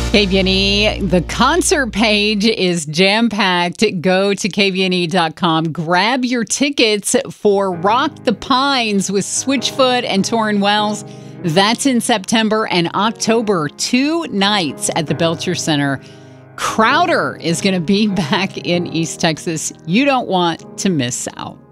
KVNE, the concert page is jam-packed. Go to kvne.com. Grab your tickets for Rock the Pines with Switchfoot and Torrin Wells. That's in September and October. 2 nights at the Belcher Center. Crowder is going to be back in East Texas. You don't want to miss out.